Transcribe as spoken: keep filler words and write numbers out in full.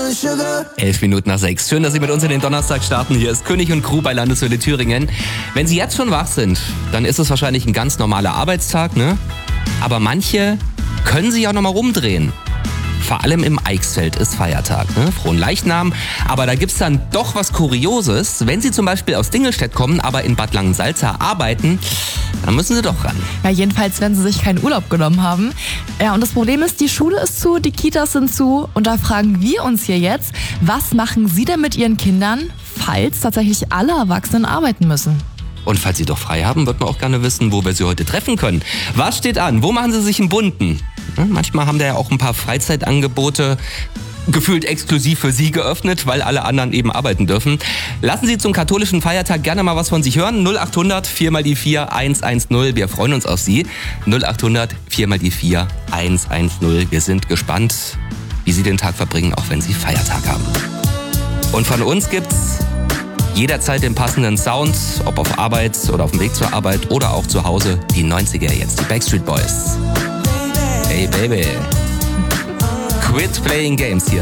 Elf Minuten nach sechs. Schön, dass Sie mit uns in den Donnerstag starten. Hier ist König und Crew bei Landeshöhle Thüringen. Wenn Sie jetzt schon wach sind, dann ist es wahrscheinlich ein ganz normaler Arbeitstag, ne? Aber manche können sich auch nochmal rumdrehen. Vor allem im Eichsfeld ist Feiertag, ne? Frohen Leichnam. Aber da gibt's dann doch was Kurioses. Wenn Sie zum Beispiel aus Dingelstedt kommen, aber in Bad Langensalza arbeiten, dann müssen Sie doch ran. Ja, jedenfalls, wenn sie sich keinen Urlaub genommen haben. Ja, und das Problem ist, die Schule ist zu, die Kitas sind zu. Und da fragen wir uns hier jetzt, was machen Sie denn mit Ihren Kindern, falls tatsächlich alle Erwachsenen arbeiten müssen? Und falls Sie doch frei haben, wird man auch gerne wissen, wo wir Sie heute treffen können. Was steht an? Wo machen Sie sich einen bunten? Manchmal haben da ja auch ein paar Freizeitangebote gefühlt exklusiv für Sie geöffnet, weil alle anderen eben arbeiten dürfen. Lassen Sie zum katholischen Feiertag gerne mal was von sich hören. null acht hundert vier mal die vier eins eins null. Wir freuen uns auf Sie. null acht hundert vier mal die vier eins eins null. Wir sind gespannt, wie Sie den Tag verbringen, auch wenn Sie Feiertag haben. Und von uns gibt's jederzeit den passenden Sound, ob auf Arbeit oder auf dem Weg zur Arbeit oder auch zu Hause. Die neunziger jetzt, die Backstreet Boys. Hey Baby, quit playing games hier.